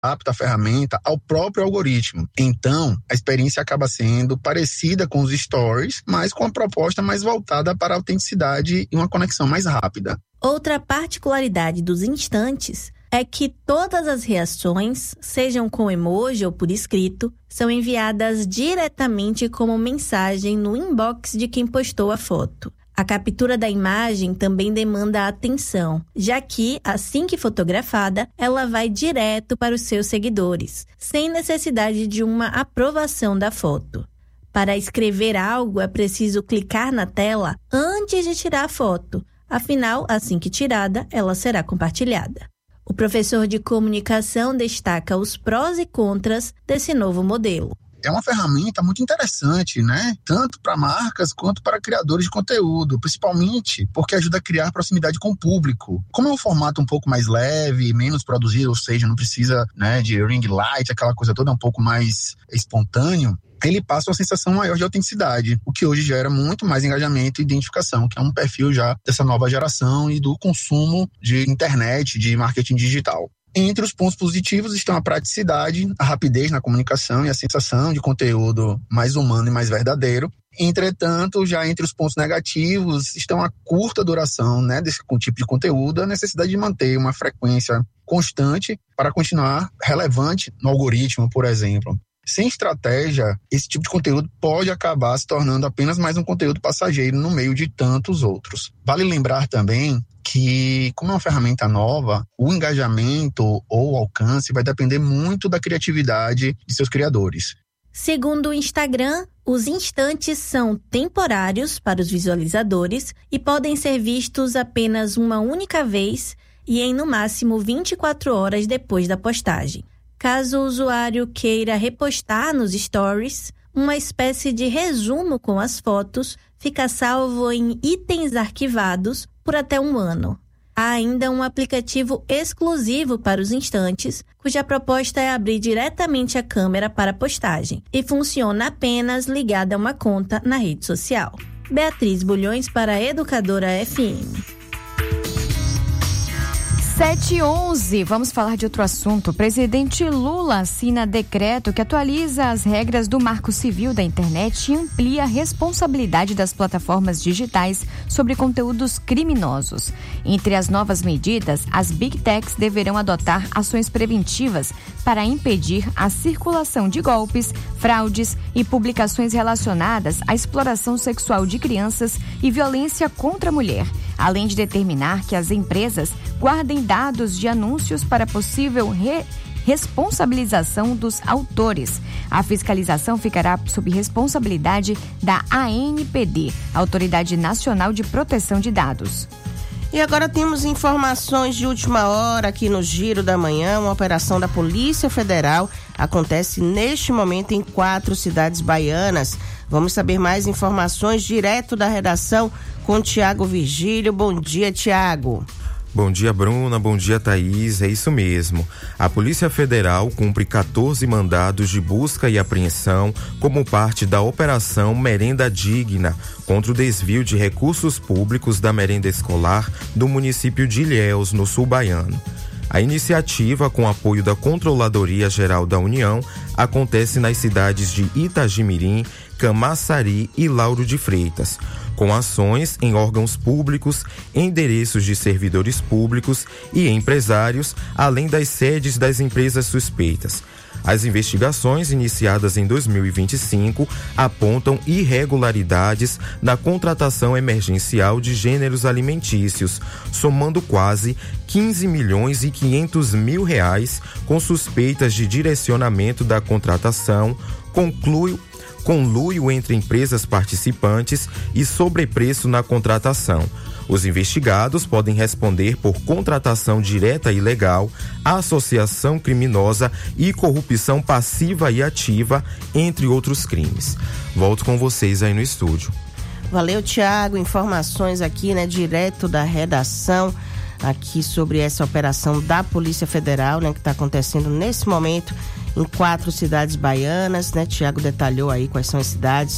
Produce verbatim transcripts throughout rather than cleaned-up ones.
adapta a ferramenta ao próprio algoritmo. Então, a experiência acaba sendo parecida com os stories, mas com a proposta mais voltada para a autenticidade e uma conexão mais rápida. Outra particularidade dos instantes é que todas as reações, sejam com emoji ou por escrito, são enviadas diretamente como mensagem no inbox de quem postou a foto. A captura da imagem também demanda atenção, já que, assim que fotografada, ela vai direto para os seus seguidores, sem necessidade de uma aprovação da foto. Para escrever algo, é preciso clicar na tela antes de tirar a foto. Afinal, assim que tirada, ela será compartilhada. O professor de comunicação destaca os prós e contras desse novo modelo. É uma ferramenta muito interessante, né? Tanto para marcas quanto para criadores de conteúdo, principalmente porque ajuda a criar proximidade com o público. Como é um formato um pouco mais leve, menos produzido, ou seja, não precisa, né, de ring light, aquela coisa toda, é um pouco mais espontâneo, ele passa uma sensação maior de autenticidade, o que hoje gera muito mais engajamento e identificação, que é um perfil já dessa nova geração e do consumo de internet, de marketing digital. Entre os pontos positivos estão a praticidade, a rapidez na comunicação e a sensação de conteúdo mais humano e mais verdadeiro. Entretanto, já entre os pontos negativos estão a curta duração, né, desse tipo de conteúdo, a necessidade de manter uma frequência constante para continuar relevante no algoritmo, por exemplo. Sem estratégia, esse tipo de conteúdo pode acabar se tornando apenas mais um conteúdo passageiro no meio de tantos outros. Vale lembrar também que, como é uma ferramenta nova, o engajamento ou o alcance vai depender muito da criatividade de seus criadores. Segundo o Instagram, os instantes são temporários para os visualizadores e podem ser vistos apenas uma única vez e em no máximo vinte e quatro horas depois da postagem. Caso o usuário queira repostar nos stories, uma espécie de resumo com as fotos fica salvo em itens arquivados por até um ano. Há ainda um aplicativo exclusivo para os instantes, cuja proposta é abrir diretamente a câmera para a postagem e funciona apenas ligada a uma conta na rede social. Beatriz Bulhões para a Educadora F M. sete e onze, vamos falar de outro assunto. O presidente Lula assina decreto que atualiza as regras do Marco Civil da Internet e amplia a responsabilidade das plataformas digitais sobre conteúdos criminosos. Entre as novas medidas, as Big Techs deverão adotar ações preventivas para impedir a circulação de golpes, fraudes e publicações relacionadas à exploração sexual de crianças e violência contra a mulher, além de determinar que as empresas guardem dados de anúncios para possível re- responsabilização dos autores. A fiscalização ficará sob responsabilidade da A N P D, Autoridade Nacional de Proteção de Dados. E agora temos informações de última hora aqui no Giro da Manhã. Uma operação da Polícia Federal acontece neste momento em quatro cidades baianas. Vamos saber mais informações direto da redação com Tiago Virgílio. Bom dia, Tiago. Bom dia, Bruna. Bom dia, Thaís. É isso mesmo. A Polícia Federal cumpre quatorze mandados de busca e apreensão como parte da Operação Merenda Digna contra o desvio de recursos públicos da merenda escolar do município de Ilhéus, no sul baiano. A iniciativa, com apoio da Controladoria Geral da União, acontece nas cidades de Itagimirim, Camaçari e Lauro de Freitas, com ações em órgãos públicos, endereços de servidores públicos e empresários, além das sedes das empresas suspeitas. As investigações, iniciadas em dois mil e vinte e cinco, apontam irregularidades na contratação emergencial de gêneros alimentícios, somando quase quinze milhões e quinhentos mil reais, com suspeitas de direcionamento da contratação, conclui conluio entre empresas participantes e sobrepreço na contratação. Os investigados podem responder por contratação direta ilegal, associação criminosa e corrupção passiva e ativa, entre outros crimes. Volto com vocês aí no estúdio. Valeu, Tiago. Informações aqui, né, direto da redação, aqui sobre essa operação da Polícia Federal, né, que está acontecendo nesse momento em quatro cidades baianas, né? Tiago detalhou aí quais são as cidades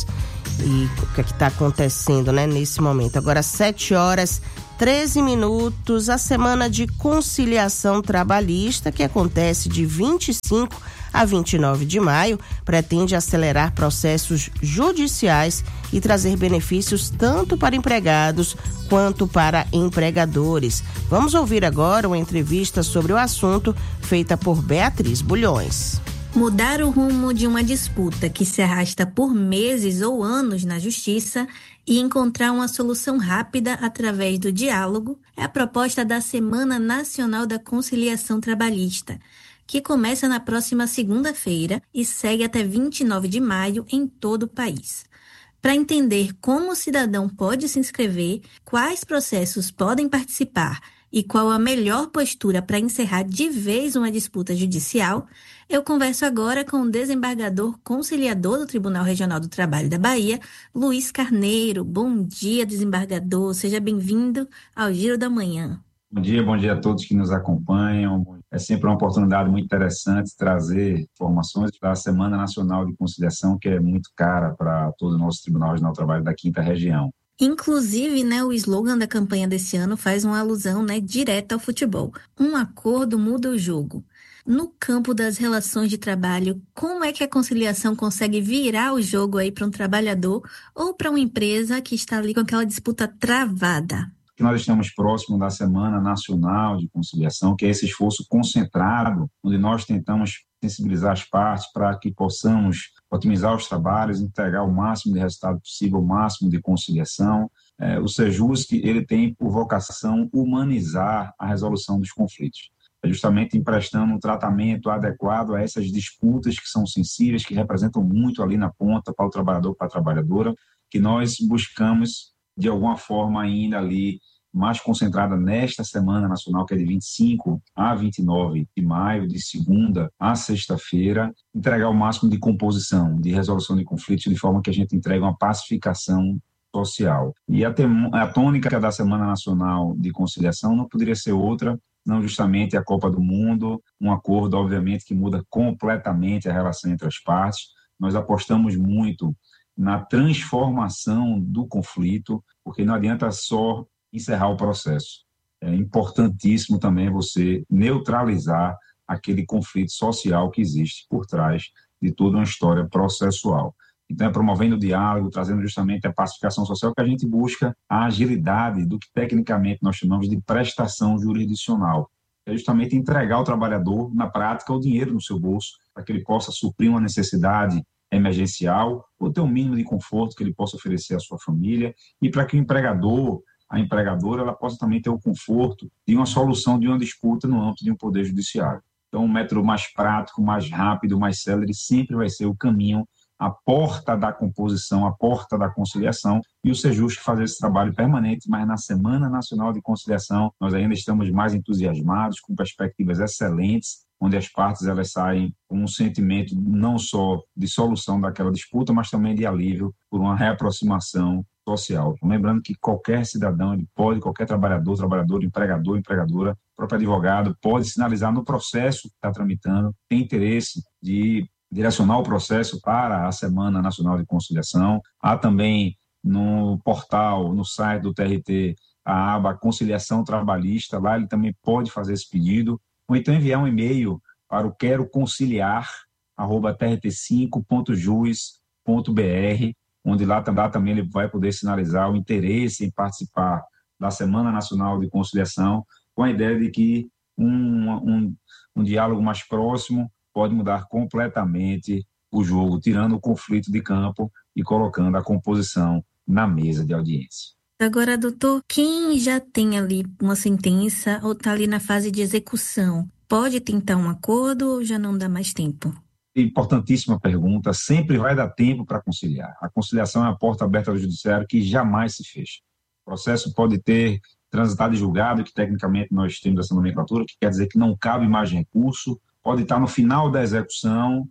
e o que é que está acontecendo, né, nesse momento. Agora, sete horas, treze minutos, a semana de conciliação trabalhista, que acontece de vinte e cinco a vinte e nove de maio, pretende acelerar processos judiciais e trazer benefícios tanto para empregados quanto para empregadores. Vamos ouvir agora uma entrevista sobre o assunto feita por Beatriz Bulhões. Mudar o rumo de uma disputa que se arrasta por meses ou anos na justiça e encontrar uma solução rápida através do diálogo é a proposta da Semana Nacional da Conciliação Trabalhista, que começa na próxima segunda-feira e segue até vinte e nove de maio em todo o país. Para entender como o cidadão pode se inscrever, quais processos podem participar e qual a melhor postura para encerrar de vez uma disputa judicial, eu converso agora com o desembargador conciliador do Tribunal Regional do Trabalho da Bahia, Luiz Carneiro. Bom dia, desembargador. Seja bem-vindo ao Giro da Manhã. Bom dia, bom dia a todos que nos acompanham. É sempre uma oportunidade muito interessante trazer informações da Semana Nacional de Conciliação, que é muito cara para todo o nosso Tribunal Regional do Trabalho da Quinta Região. Inclusive, né, o slogan da campanha desse ano faz uma alusão, né, direta ao futebol. Um acordo muda o jogo. No campo das relações de trabalho, como é que a conciliação consegue virar o jogo aí para um trabalhador ou para uma empresa que está ali com aquela disputa travada? Nós estamos próximos da Semana Nacional de Conciliação, que é esse esforço concentrado, onde nós tentamos sensibilizar as partes para que possamos otimizar os trabalhos, entregar o máximo de resultado possível, o máximo de conciliação. É, o Sejusc, ele tem por vocação humanizar a resolução dos conflitos. É justamente emprestando um tratamento adequado a essas disputas que são sensíveis, que representam muito ali na ponta para o trabalhador, para a trabalhadora, que nós buscamos de alguma forma ainda ali mais concentrada nesta Semana Nacional, que é de vinte e cinco a vinte e nove de maio, de segunda a sexta-feira, entregar o máximo de composição, de resolução de conflitos, de forma que a gente entregue uma pacificação social. E a, tem, a tônica da Semana Nacional de Conciliação não poderia ser outra, não justamente a Copa do Mundo, um acordo, obviamente, que muda completamente a relação entre as partes. Nós apostamos muito na transformação do conflito, porque não adianta só encerrar o processo. É importantíssimo também você neutralizar aquele conflito social que existe por trás de toda uma história processual. Então, é promovendo o diálogo, trazendo justamente a pacificação social, que a gente busca a agilidade do que tecnicamente nós chamamos de prestação jurisdicional. É justamente entregar ao trabalhador, na prática, o dinheiro no seu bolso, para que ele possa suprir uma necessidade emergencial ou ter um mínimo de conforto que ele possa oferecer à sua família, e para que o empregador, a empregadora, ela possa também ter o conforto de uma solução de uma disputa no âmbito de um poder judiciário. Então, um método mais prático, mais rápido, mais célere sempre vai ser o caminho, a porta da composição, a porta da conciliação, e o Sejusc fazer esse trabalho permanente, mas na Semana Nacional de Conciliação nós ainda estamos mais entusiasmados, com perspectivas excelentes, onde as partes elas saem com um sentimento não só de solução daquela disputa, mas também de alívio por uma reaproximação social. Lembrando que qualquer cidadão, ele pode, qualquer trabalhador, trabalhador, empregador, empregadora, próprio advogado, pode sinalizar no processo que está tramitando, tem interesse de direcionar o processo para a Semana Nacional de Conciliação. Há também no portal, no site do T R T, a aba Conciliação Trabalhista, lá ele também pode fazer esse pedido, ou então enviar um e-mail para o quero conciliar arroba t r t cinco ponto jus ponto b r, onde lá também ele vai poder sinalizar o interesse em participar da Semana Nacional de Conciliação, com a ideia de que um, um, um diálogo mais próximo pode mudar completamente o jogo, tirando o conflito de campo e colocando a composição na mesa de audiência. Agora, doutor, quem já tem ali uma sentença ou está ali na fase de execução, pode tentar um acordo ou já não dá mais tempo? Importantíssima pergunta. Sempre vai dar tempo para conciliar. A conciliação é a porta aberta do judiciário que jamais se fecha. O processo pode ter transitado e julgado, que tecnicamente nós temos essa nomenclatura, que quer dizer que não cabe mais recurso, pode estar no final da execução,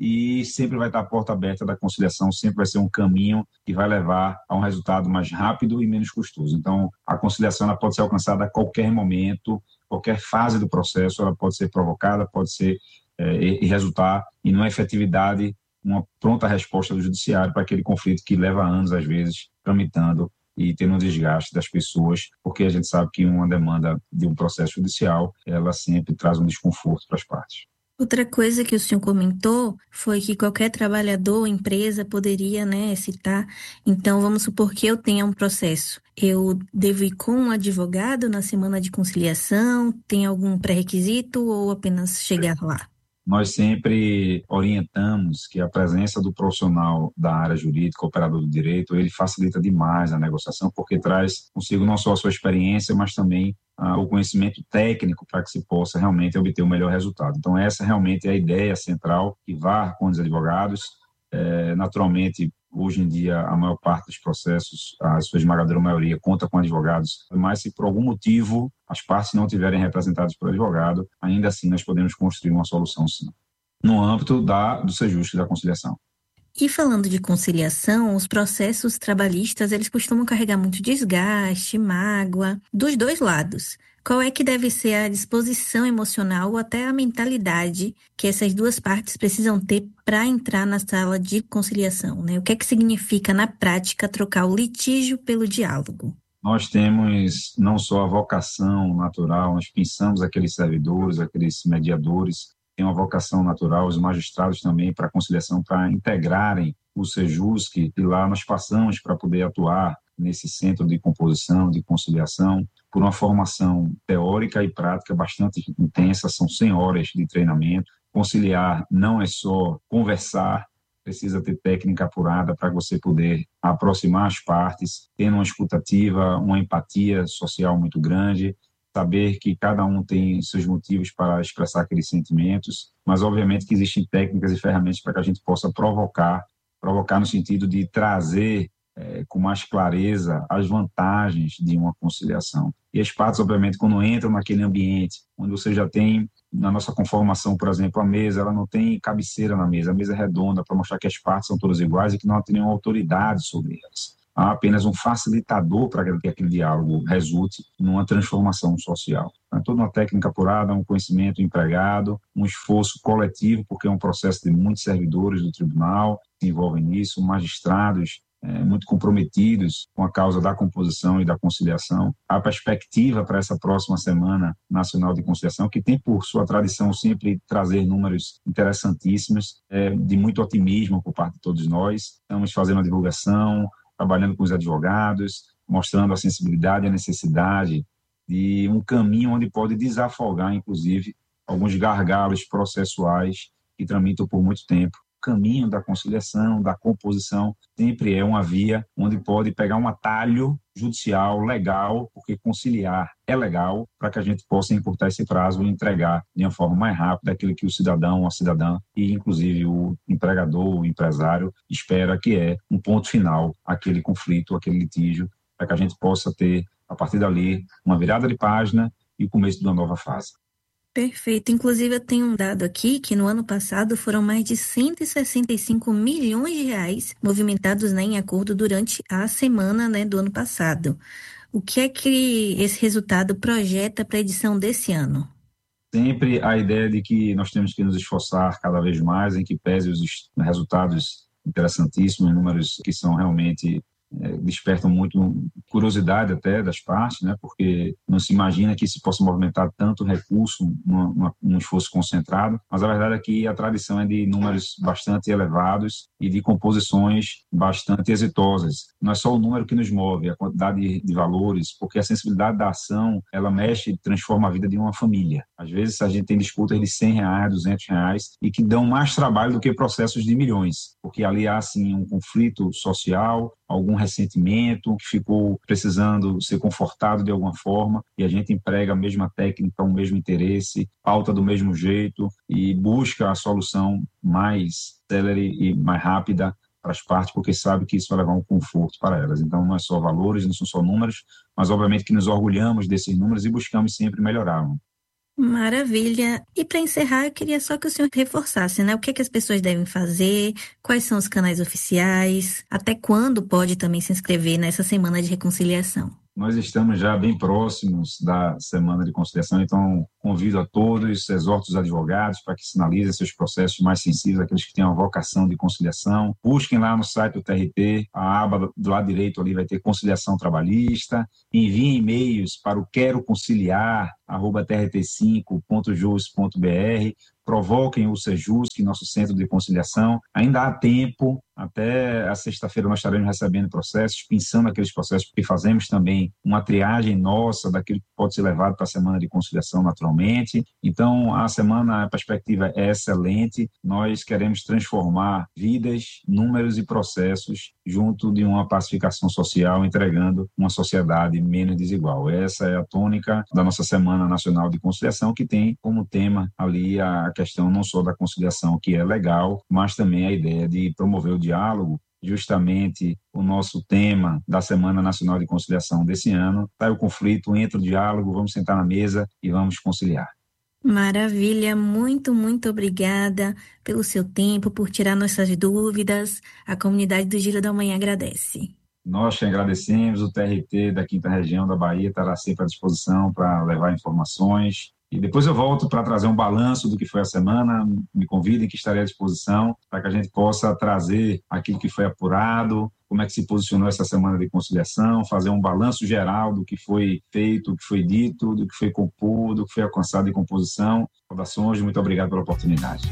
e sempre vai estar a porta aberta da conciliação, sempre vai ser um caminho que vai levar a um resultado mais rápido e menos custoso. Então, a conciliação ela pode ser alcançada a qualquer momento, qualquer fase do processo, ela pode ser provocada, pode ser é, e resultar em uma efetividade uma pronta resposta do judiciário para aquele conflito que leva anos, às vezes, tramitando e tendo um desgaste das pessoas, porque a gente sabe que uma demanda de um processo judicial, ela sempre traz um desconforto para as partes. Outra coisa que o senhor comentou foi que qualquer trabalhador ou empresa poderia, né, citar. Então, vamos supor que eu tenha um processo. Eu devo ir com um advogado na semana de conciliação? Tem algum pré-requisito ou apenas chegar lá? Nós sempre orientamos que a presença do profissional da área jurídica, operador do direito, ele facilita demais a negociação, porque traz consigo não só a sua experiência, mas também ah, o conhecimento técnico para que se possa realmente obter o melhor resultado. Então, essa realmente é a ideia central, que vá com os advogados. É, naturalmente, hoje em dia, a maior parte dos processos, a sua esmagadora maioria, conta com advogados, mas se por algum motivo as partes não estiverem representadas por advogado, ainda assim nós podemos construir uma solução, sim, no âmbito da, do Sejusc e da conciliação. E falando de conciliação, os processos trabalhistas, eles costumam carregar muito desgaste, mágoa, dos dois lados. Qual é que deve ser a disposição emocional ou até a mentalidade que essas duas partes precisam ter para entrar na sala de conciliação, né? O que é que significa, na prática, trocar o litígio pelo diálogo? Nós temos não só a vocação natural, nós pensamos aqueles servidores, aqueles mediadores, tem uma vocação natural, os magistrados também para a conciliação, para integrarem o Sejusc, e lá nós passamos para poder atuar nesse centro de composição, de conciliação, por uma formação teórica e prática bastante intensa, são cem horas de treinamento. Conciliar não é só conversar, precisa ter técnica apurada para você poder aproximar as partes, tendo uma escutativa, uma empatia social muito grande, saber que cada um tem seus motivos para expressar aqueles sentimentos, mas obviamente que existem técnicas e ferramentas para que a gente possa provocar, provocar no sentido de trazer é, com mais clareza as vantagens de uma conciliação. E as partes, obviamente, quando entram naquele ambiente, onde você já tem, na nossa conformação, por exemplo, a mesa, ela não tem cabeceira na mesa, a mesa é redonda para mostrar que as partes são todas iguais e que não tem nenhuma autoridade sobre elas. Há apenas um facilitador para que aquele diálogo resulte numa transformação social. É toda uma técnica apurada, um conhecimento empregado, um esforço coletivo, porque é um processo de muitos servidores do tribunal que se envolvem nisso, magistrados é, muito comprometidos com a causa da composição e da conciliação. A perspectiva para essa próxima Semana Nacional de Conciliação, que tem por sua tradição sempre trazer números interessantíssimos, é, de muito otimismo por parte de todos nós. Estamos fazendo a divulgação, trabalhando com os advogados, mostrando a sensibilidade e a necessidade de um caminho onde pode desafogar, inclusive, alguns gargalos processuais que tramitam por muito tempo. O caminho da conciliação, da composição, sempre é uma via onde pode pegar um atalho judicial, legal, porque conciliar é legal, para que a gente possa encurtar esse prazo e entregar de uma forma mais rápida aquilo que o cidadão, a cidadã e, inclusive, o empregador, o empresário, espera, que é um ponto final àquele conflito, àquele litígio, para que a gente possa ter, a partir dali, uma virada de página e o começo de uma nova fase. Perfeito. Inclusive, eu tenho um dado aqui que no ano passado foram mais de cento e sessenta e cinco milhões de reais movimentados, né, em acordo durante a semana, né, do ano passado. O que é que esse resultado projeta para a edição desse ano? Sempre a ideia de que nós temos que nos esforçar cada vez mais, em que pese os resultados interessantíssimos, números que são realmente é, despertam muito curiosidade até das partes, né, porque não se imagina que se possa movimentar tanto recurso num, num esforço concentrado, mas a verdade é que a tradição é de números bastante elevados e de composições bastante exitosas. Não é só o número que nos move, a quantidade de, de valores, porque a sensibilidade da ação, ela mexe e transforma a vida de uma família. Às vezes a gente tem disputas de cem reais, duzentos reais, e que dão mais trabalho do que processos de milhões, porque ali há, assim, um conflito social, algum ressentimento que ficou precisando ser confortado de alguma forma, e a gente emprega a mesma técnica, o mesmo interesse, pauta do mesmo jeito e busca a solução mais célere e mais rápida para as partes, porque sabe que isso vai levar um conforto para elas. Então não é só valores, não são só números, mas obviamente que nos orgulhamos desses números e buscamos sempre melhorar. Maravilha. E para encerrar, eu queria só que o senhor reforçasse, né? O que é que as pessoas devem fazer, quais são os canais oficiais, até quando pode também se inscrever nessa Semana de Reconciliação? Nós estamos já bem próximos da Semana de Conciliação, então convido a todos, exorto os advogados para que sinalizem seus processos mais sensíveis, aqueles que têm uma vocação de conciliação. Busquem lá no site do T R T, a aba do lado direito ali vai ter conciliação trabalhista. Enviem e-mails para o quero conciliar arroba t r t cinco ponto jus ponto b r. Provoquem o Sejusc, nosso centro de conciliação. Ainda há tempo, até a sexta-feira nós estaremos recebendo processos, pensando aqueles processos, porque fazemos também uma triagem nossa daquilo que pode ser levado para a semana de conciliação naturalmente. Então, a semana, a perspectiva é excelente. Nós queremos transformar vidas, números e processos junto de uma pacificação social, entregando uma sociedade menos desigual. Essa é a tônica da nossa Semana Nacional de Conciliação, que tem como tema ali a questão não só da conciliação, que é legal, mas também a ideia de promover o diálogo. Justamente o nosso tema da Semana Nacional de Conciliação desse ano está o conflito, entra o diálogo, vamos sentar na mesa e vamos conciliar. Maravilha, muito, muito obrigada pelo seu tempo, por tirar nossas dúvidas. A comunidade do Giro da Manhã agradece. Nós que agradecemos, o T R T da Quinta Região da Bahia estará sempre à disposição para levar informações. E depois eu volto para trazer um balanço do que foi a semana. Me convidem que estarei à disposição para que a gente possa trazer aquilo que foi apurado, como é que se posicionou essa semana de conciliação, fazer um balanço geral do que foi feito, do que foi dito, do que foi composto, do que foi alcançado em composição. Saudações, muito obrigado pela oportunidade.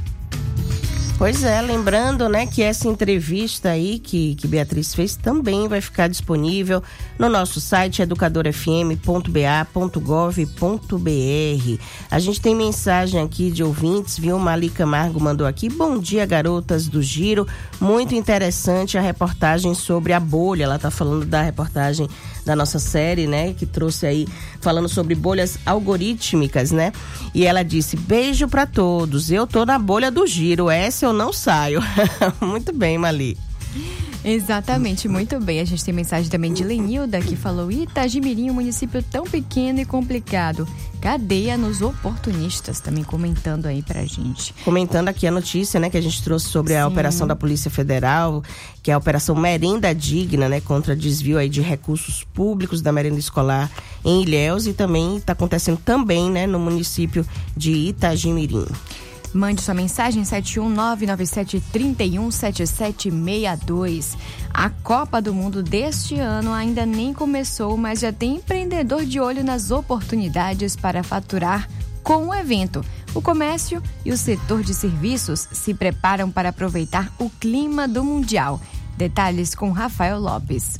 Pois é, lembrando, né, que essa entrevista aí que, que Beatriz fez também vai ficar disponível no nosso site educador f m ponto b a ponto gov ponto b r. A gente tem mensagem aqui de ouvintes, viu? Mali Camargo mandou aqui: bom dia, garotas do Giro, muito interessante a reportagem sobre a bolha. Ela tá falando da reportagem da nossa série, né, que trouxe aí, falando sobre bolhas algorítmicas, né? E ela disse: beijo pra todos, eu tô na bolha do Giro, essa eu não saio. Muito bem, Mali. Exatamente, muito bem. A gente tem mensagem também de Lenilda, que falou: Itagimirim, um município tão pequeno e complicado. Cadeia nos oportunistas, também comentando aí pra gente. Comentando aqui a notícia, né, que a gente trouxe sobre Sim. a operação da Polícia Federal, que é a Operação Merenda Digna, né, contra desvio aí de recursos públicos da merenda escolar em Ilhéus, e também está acontecendo também, né, no município de Itagimirim. Mande sua mensagem sete um nove nove sete três um sete sete seis dois. A Copa do Mundo deste ano ainda nem começou, mas já tem empreendedor de olho nas oportunidades para faturar com o evento. O comércio e o setor de serviços se preparam para aproveitar o clima do Mundial. Detalhes com Rafael Lopes.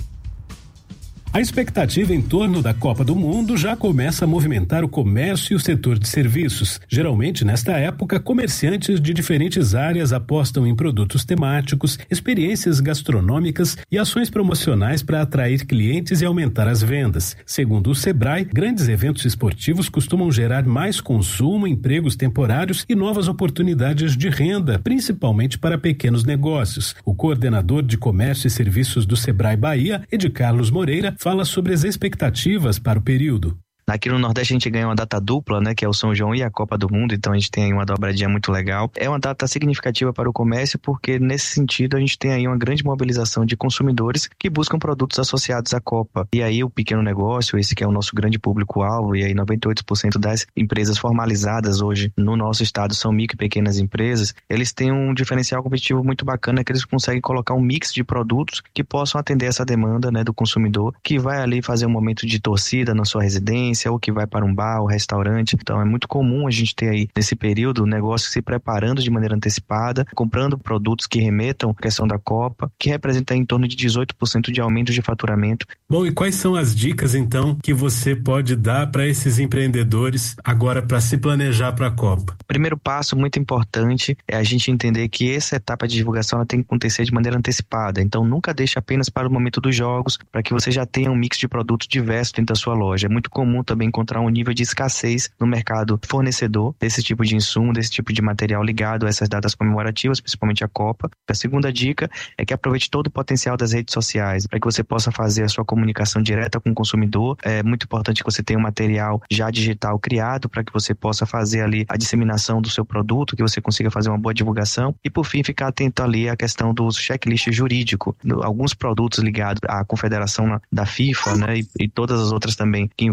A expectativa em torno da Copa do Mundo já começa a movimentar o comércio e o setor de serviços. Geralmente, nesta época, comerciantes de diferentes áreas apostam em produtos temáticos, experiências gastronômicas e ações promocionais para atrair clientes e aumentar as vendas. Segundo o Sebrae, grandes eventos esportivos costumam gerar mais consumo, empregos temporários e novas oportunidades de renda, principalmente para pequenos negócios. O coordenador de comércio e serviços do Sebrae Bahia, Ed Carlos Moreira, fala sobre as expectativas para o período. Aqui no Nordeste a gente ganha uma data dupla, né, que é o São João e a Copa do Mundo, então a gente tem aí uma dobradinha muito legal. É uma data significativa para o comércio porque nesse sentido a gente tem aí uma grande mobilização de consumidores que buscam produtos associados à Copa. E aí o pequeno negócio, esse que é o nosso grande público-alvo, e aí noventa e oito por cento das empresas formalizadas hoje no nosso estado são micro e pequenas empresas, eles têm um diferencial competitivo muito bacana, que eles conseguem colocar um mix de produtos que possam atender essa demanda, né, do consumidor, que vai ali fazer um momento de torcida na sua residência, ou que vai para um bar ou restaurante. Então é muito comum a gente ter aí nesse período o negócio se preparando de maneira antecipada, comprando produtos que remetam à questão da Copa, que representa em torno de dezoito por cento de aumento de faturamento. Bom, e quais são as dicas então que você pode dar para esses empreendedores agora para se planejar para a Copa? Primeiro passo muito importante é a gente entender que essa etapa de divulgação ela tem que acontecer de maneira antecipada. Então nunca deixe apenas para o momento dos jogos, para que você já tenha um mix de produtos diversos dentro da sua loja. É muito comum também encontrar um nível de escassez no mercado fornecedor desse tipo de insumo, desse tipo de material ligado a essas datas comemorativas, principalmente a Copa. A segunda dica é que aproveite todo o potencial das redes sociais para que você possa fazer a sua comunicação direta com o consumidor. É muito importante que você tenha um material já digital criado para que você possa fazer ali a disseminação do seu produto, que você consiga fazer uma boa divulgação e, por fim, ficar atento ali à questão do checklist jurídico. Alguns produtos ligados à confederação da FIFA, né, e, e todas as outras também que envolvem a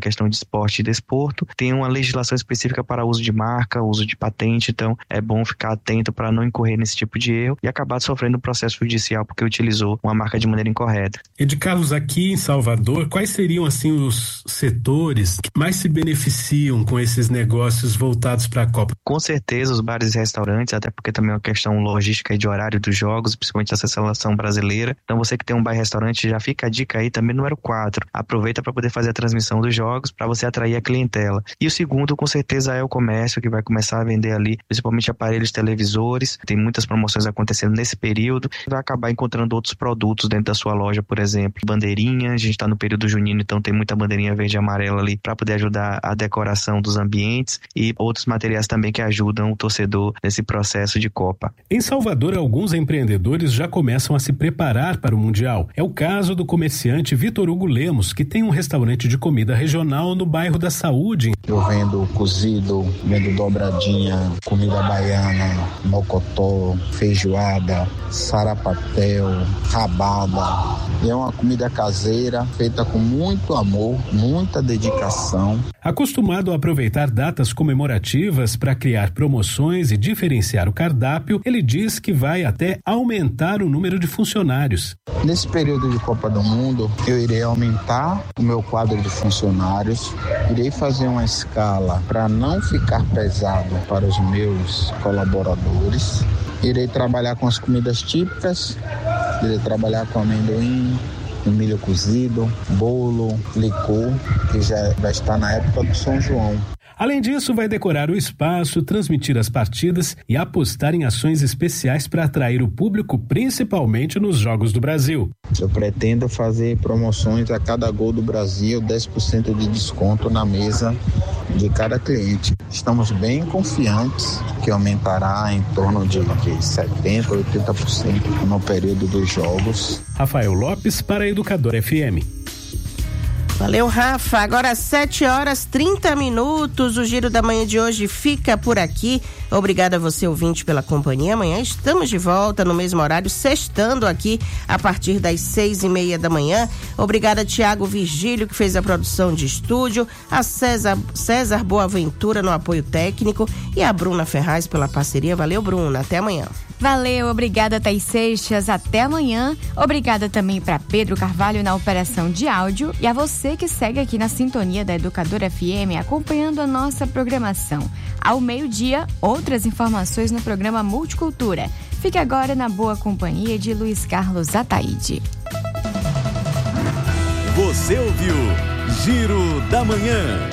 questão de esporte e desporto, tem uma legislação específica para uso de marca, uso de patente, então é bom ficar atento para não incorrer nesse tipo de erro e acabar sofrendo um processo judicial porque utilizou uma marca de maneira incorreta. Ed Carlos, aqui em Salvador, quais seriam assim os setores que mais se beneficiam com esses negócios voltados para a Copa? Com certeza os bares e restaurantes, até porque também é uma questão logística e de horário dos jogos, principalmente essa seleção brasileira. Então você que tem um bar e restaurante, já fica a dica aí também número quatro. Aproveita para poder fazer a transmissão dos jogos para você atrair a clientela. E o segundo, com certeza, é o comércio que vai começar a vender ali, principalmente aparelhos televisores. Tem muitas promoções acontecendo nesse período. Vai acabar encontrando outros produtos dentro da sua loja, por exemplo, bandeirinha. A gente está no período junino, então tem muita bandeirinha verde e amarela ali para poder ajudar a decoração dos ambientes e outros materiais também que ajudam o torcedor nesse processo de Copa. Em Salvador, alguns empreendedores já começam a se preparar para o Mundial. É o caso do comerciante Vitor Hugo Lemos, que tem um restaurante de comida regional no bairro da Saúde. Eu vendo cozido, vendo dobradinha, comida baiana, mocotó, feijoada, sarapatel, rabada. E é uma comida caseira, feita com muito amor, muita dedicação. Acostumado a aproveitar datas comemorativas para criar promoções e diferenciar o cardápio, ele diz que vai até aumentar o número de funcionários. Nesse período de Copa do Mundo, eu irei aumentar o meu quadro de funcionários, irei fazer uma escala para não ficar pesado para os meus colaboradores, irei trabalhar com as comidas típicas, irei trabalhar com amendoim, milho cozido, bolo, licor, que já vai estar na época do São João. Além disso, vai decorar o espaço, transmitir as partidas e apostar em ações especiais para atrair o público, principalmente nos Jogos do Brasil. Eu pretendo fazer promoções a cada gol do Brasil, dez por cento de desconto na mesa de cada cliente. Estamos bem confiantes que aumentará em torno de setenta por cento, oitenta por cento no período dos Jogos. Rafael Lopes para a Educadora F M. Valeu, Rafa. Agora às sete horas e trinta minutos. O Giro da Manhã de hoje fica por aqui. Obrigada a você, ouvinte, pela companhia. Amanhã estamos de volta no mesmo horário, sextando aqui a partir das seis e meia da manhã. Obrigada a Tiago Virgílio, que fez a produção de estúdio, a César, César Boaventura no apoio técnico e a Bruna Ferraz pela parceria. Valeu, Bruna. Até amanhã. Valeu, obrigada, Thaís Seixas, até amanhã. Obrigada também para Pedro Carvalho na operação de áudio e a você que segue aqui na sintonia da Educadora F M, acompanhando a nossa programação. Ao meio-dia, outras informações no programa Multicultura. Fique agora na boa companhia de Luiz Carlos Ataíde. Você ouviu Giro da Manhã.